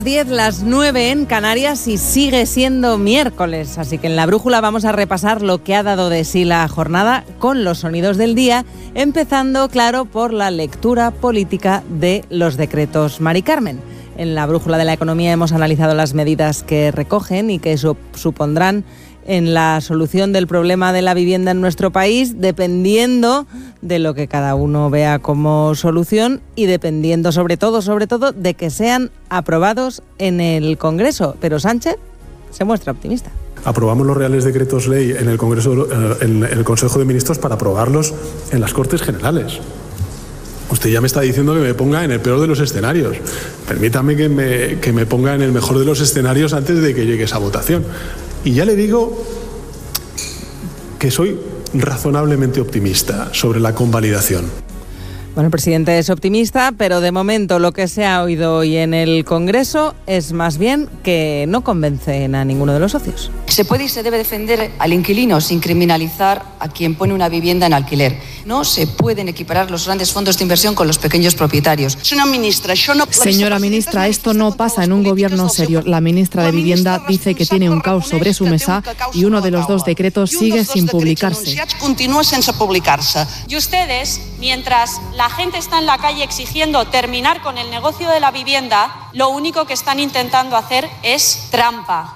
10, las 9 en Canarias y sigue siendo miércoles, así que en La Brújula vamos a repasar lo que ha dado de sí la jornada con los sonidos del día, empezando, claro, por la lectura política de los decretos Mari Carmen. En La Brújula de la Economía hemos analizado las medidas que recogen y que supondrán en la solución del problema de la vivienda en nuestro país, dependiendo de lo que cada uno vea como solución y dependiendo sobre todo, de que sean aprobados en el Congreso. Pero Sánchez se muestra optimista. Aprobamos los reales decretos ley en el Congreso, en el Consejo de Ministros para aprobarlos en las Cortes Generales. Usted ya me está diciendo que me ponga en el peor de los escenarios. Permítame que me ponga en el mejor de los escenarios antes de que llegue esa votación. Y ya le digo que soy razonablemente optimista sobre la convalidación. Bueno, el presidente es optimista, pero de momento lo que se ha oído hoy en el Congreso es más bien que no convencen a ninguno de los socios. Se puede y se debe defender al inquilino sin criminalizar a quien pone una vivienda en alquiler. No se pueden equiparar los grandes fondos de inversión con los pequeños propietarios. Señora ministra, esto no pasa en un gobierno serio. La ministra de Vivienda dice que tiene un caos sobre su mesa y uno de los dos decretos sigue sin publicarse. Y ustedes, mientras la gente está en la calle exigiendo terminar con el negocio de la vivienda, lo único que están intentando hacer es trampa.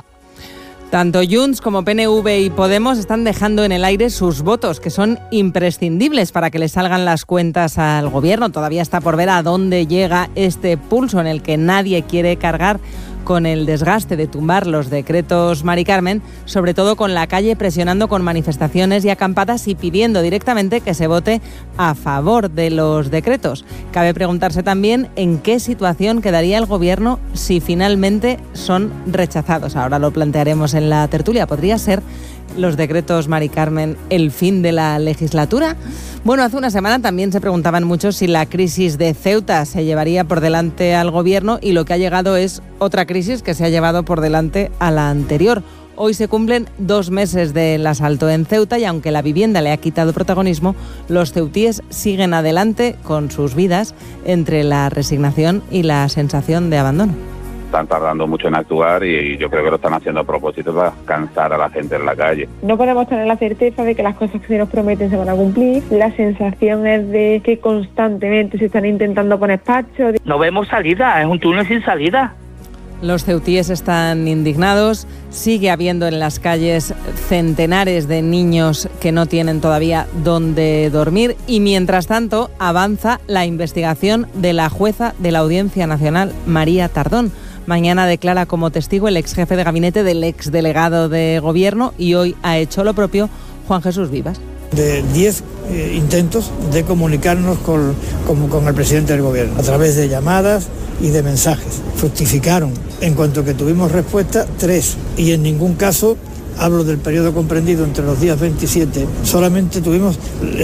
Tanto Junts como PNV y Podemos están dejando en el aire sus votos, que son imprescindibles para que le salgan las cuentas al gobierno. Todavía está por ver a dónde llega este pulso en el que nadie quiere cargar con el desgaste de tumbar los decretos Mari Carmen, sobre todo con la calle presionando con manifestaciones y acampadas y pidiendo directamente que se vote a favor de los decretos. Cabe preguntarse también en qué situación quedaría el gobierno si finalmente son rechazados. Ahora lo plantearemos en la tertulia. ¿Podría ser los decretos Mari Carmen el fin de la legislatura? Bueno, hace una semana también se preguntaban muchos si la crisis de Ceuta se llevaría por delante al gobierno y lo que ha llegado es otra crisis que se ha llevado por delante a la anterior. Hoy se cumplen 2 meses del asalto en Ceuta y aunque la vivienda le ha quitado protagonismo, los ceutíes siguen adelante con sus vidas entre la resignación y la sensación de abandono. Están tardando mucho en actuar y yo creo que lo están haciendo a propósito para cansar a la gente en la calle. No podemos tener la certeza de que las cosas que se nos prometen se van a cumplir. La sensación es de que constantemente se están intentando poner parchos. No vemos salida, es un túnel sin salida. Los ceutíes están indignados, sigue habiendo en las calles centenares de niños que no tienen todavía dónde dormir y mientras tanto avanza la investigación de la jueza de la Audiencia Nacional, María Tardón. Mañana declara como testigo el ex jefe de gabinete del ex delegado de gobierno y hoy ha hecho lo propio Juan Jesús Vivas. De 10 intentos de comunicarnos con el presidente del gobierno a través de llamadas y de mensajes. Fructificaron. En cuanto que tuvimos respuesta, 3 y en ningún caso, hablo del periodo comprendido entre los días 27, solamente tuvimos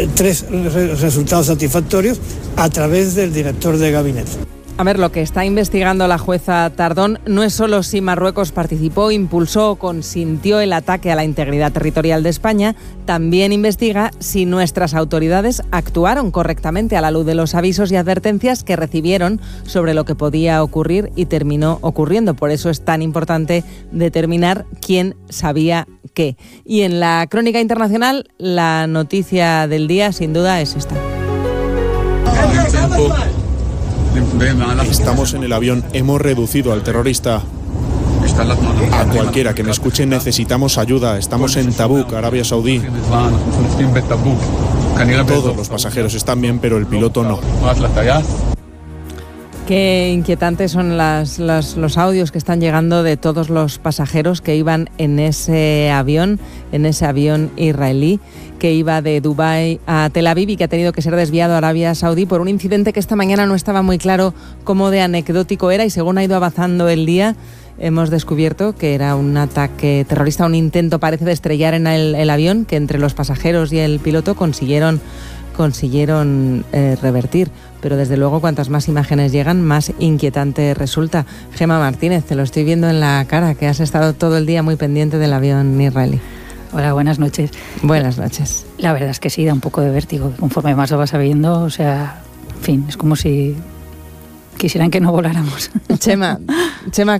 3 resultados satisfactorios a través del director de gabinete. A ver, lo que está investigando la jueza Tardón no es solo si Marruecos participó, impulsó o consintió el ataque a la integridad territorial de España, también investiga si nuestras autoridades actuaron correctamente a la luz de los avisos y advertencias que recibieron sobre lo que podía ocurrir y terminó ocurriendo. Por eso es tan importante determinar quién sabía qué. Y en la crónica internacional, la noticia del día sin duda es esta. Estamos en el avión, hemos reducido al terrorista. A cualquiera que me escuche, necesitamos ayuda. Estamos en Tabuk, Arabia Saudí. Todos los pasajeros están bien, pero el piloto no. Qué inquietantes son los audios que están llegando de todos los pasajeros que iban en ese avión israelí que iba de Dubái a Tel Aviv y que ha tenido que ser desviado a Arabia Saudí por un incidente que esta mañana no estaba muy claro cómo de anecdótico era y según ha ido avanzando el día hemos descubierto que era un ataque terrorista, un intento parece de estrellar en el avión que entre los pasajeros y el piloto consiguieron revertir. Pero desde luego cuantas más imágenes llegan, más inquietante resulta. Gemma Martínez, te lo estoy viendo en la cara, que has estado todo el día muy pendiente del avión israelí. Hola, buenas noches. Buenas noches. La verdad es que sí, da un poco de vértigo. Conforme más lo vas sabiendo, o sea, en fin, es como si Quisieran que no voláramos. Chema